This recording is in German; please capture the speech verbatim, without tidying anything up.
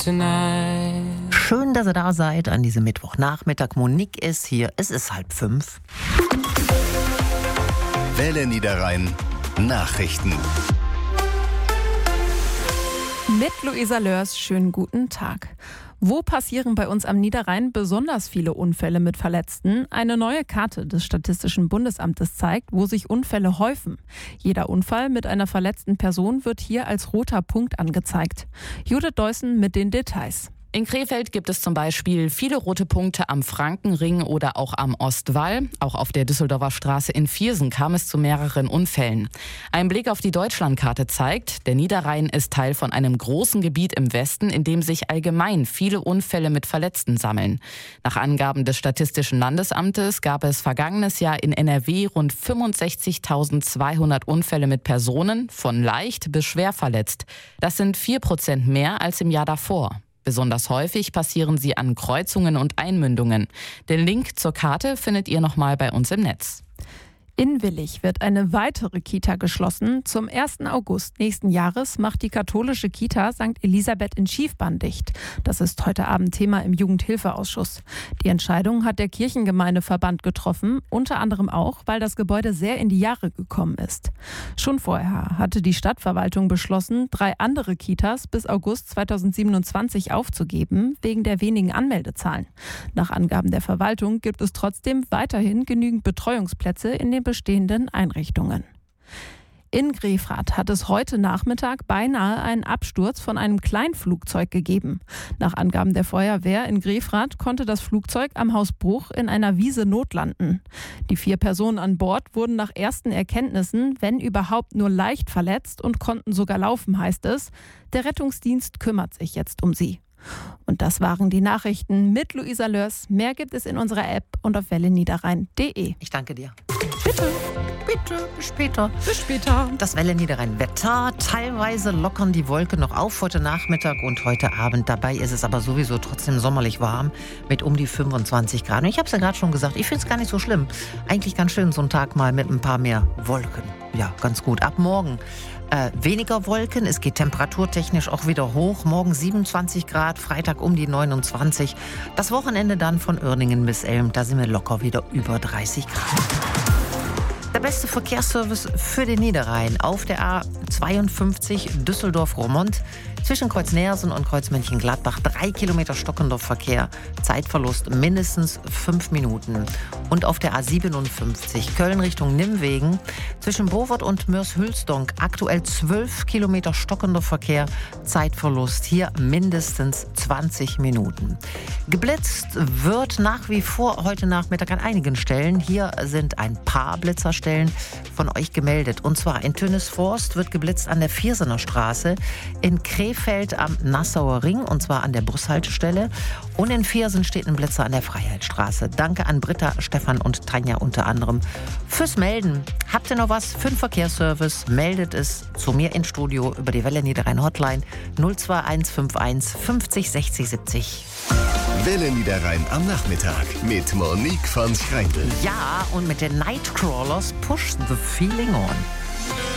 tonight. Schön, dass ihr da seid an diesem Mittwochnachmittag. Monique ist hier, es ist halb fünf. Welle Niederrhein Nachrichten. Mit Luisa Lörs, schönen guten Tag. Wo passieren bei uns am Niederrhein besonders viele Unfälle mit Verletzten? Eine neue Karte des Statistischen Bundesamtes zeigt, wo sich Unfälle häufen. Jeder Unfall mit einer verletzten Person wird hier als roter Punkt angezeigt. Judith Deussen mit den Details. In Krefeld gibt es zum Beispiel viele rote Punkte am Frankenring oder auch am Ostwall. Auch auf der Düsseldorfer Straße in Viersen kam es zu mehreren Unfällen. Ein Blick auf die Deutschlandkarte zeigt, der Niederrhein ist Teil von einem großen Gebiet im Westen, in dem sich allgemein viele Unfälle mit Verletzten sammeln. Nach Angaben des Statistischen Landesamtes gab es vergangenes Jahr in N R W rund fünfundsechzigtausendzweihundert Unfälle mit Personen, von leicht bis schwer verletzt. Das sind vier Prozent mehr als im Jahr davor. Besonders häufig passieren sie an Kreuzungen und Einmündungen. Den Link zur Karte findet ihr nochmal bei uns im Netz. In Willich wird eine weitere Kita geschlossen. Zum ersten August nächsten Jahres macht die katholische Kita Sankt Elisabeth in Schiefbahn dicht. Das ist heute Abend Thema im Jugendhilfeausschuss. Die Entscheidung hat der Kirchengemeindeverband getroffen, unter anderem auch, weil das Gebäude sehr in die Jahre gekommen ist. Schon vorher hatte die Stadtverwaltung beschlossen, drei andere Kitas bis August zweitausendsiebenundzwanzig aufzugeben, wegen der wenigen Anmeldezahlen. Nach Angaben der Verwaltung gibt es trotzdem weiterhin genügend Betreuungsplätze in den bestehenden Einrichtungen. In Grefrath hat es heute Nachmittag beinahe einen Absturz von einem Kleinflugzeug gegeben. Nach Angaben der Feuerwehr in Grefrath konnte das Flugzeug am Haus Bruch in einer Wiese notlanden. Die vier Personen an Bord wurden nach ersten Erkenntnissen, wenn überhaupt, nur leicht verletzt und konnten sogar laufen, heißt es. Der Rettungsdienst kümmert sich jetzt um sie. Und das waren die Nachrichten mit Luisa Lörs. Mehr gibt es in unserer App und auf welle niederrhein punkt de. Ich danke dir. Bitte. Bitte, bis später. Bis später. Das Welle Niederrhein Wetter. Teilweise lockern die Wolken noch auf heute Nachmittag und heute Abend. Dabei ist es aber sowieso trotzdem sommerlich warm mit um die fünfundzwanzig Grad. Und ich habe es ja gerade schon gesagt, ich finde es gar nicht so schlimm. Eigentlich ganz schön so ein Tag mal mit ein paar mehr Wolken. Ja, ganz gut. Ab morgen äh, weniger Wolken. Es geht temperaturtechnisch auch wieder hoch. Morgen siebenundzwanzig Grad, Freitag um die neunundzwanzig. Das Wochenende dann von Uerningen bis Elm. Da sind wir locker wieder über dreißig Grad. Der beste Verkehrsservice für den Niederrhein auf der A zweiundfünfzig Düsseldorf-Roermond. Zwischen Kreuz Neersen und Kreuz Mönchengladbach drei Kilometer stockender Verkehr. Zeitverlust mindestens fünf Minuten. Und auf der A siebenundfünfzig Köln Richtung Nimwegen zwischen Bovert und Mörs-Hülsdonk aktuell zwölf Kilometer stockender Verkehr. Zeitverlust hier mindestens zwanzig Minuten. Geblitzt wird nach wie vor heute Nachmittag an einigen Stellen. Hier sind ein paar Blitzerstellen von euch gemeldet. Und zwar in Tönisforst wird geblitzt an der Viersener Straße, in Krefeld am Nassauer Ring, und zwar an der Bushaltestelle. Und in Viersen steht ein Blitzer an der Freiheitsstraße. Danke an Britta, Stefan und Tanja unter anderem fürs Melden. Habt ihr noch was für den Verkehrsservice? Meldet es zu mir ins Studio über die Welle Niederrhein Hotline null zwei eins fünf eins fünfzig sechzig siebzig. Welle Niederrhein am Nachmittag mit Monique von Schreindl. Ja, und mit den Nightcrawlers Push the Feeling On.